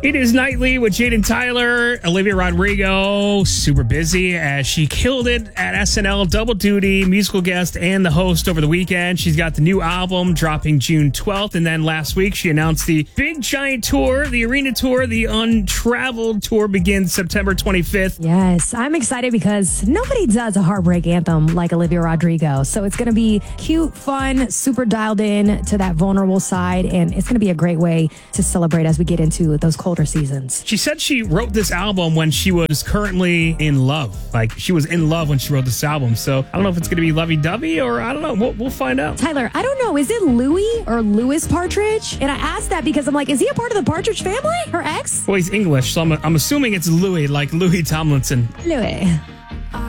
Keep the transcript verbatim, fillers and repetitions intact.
It is Nightly with Jaden Tyler. Olivia Rodrigo, super busy as she killed it at S N L, double duty, musical guest and the host over the weekend. She's got the new album dropping June twelfth. And then last week, she announced the big giant tour, the arena tour, the Untraveled tour begins September twenty-fifth. Yes, I'm excited because nobody does a heartbreak anthem like Olivia Rodrigo. So it's going to be cute, fun, super dialed in to that vulnerable side. And it's going to be a great way to celebrate as we get into those colder seasons. She said she wrote this album when she was currently in love. Like, she was in love when she wrote this album. So I don't know if it's going to be lovey-dovey or I don't know. We'll, we'll find out. Tyler, I don't know. Is it Louis or Louis Partridge? And I asked that because I'm like, is he a part of the Partridge family? Her ex? Well, he's English, so I'm, I'm assuming it's Louis, like Louis Tomlinson. Louis.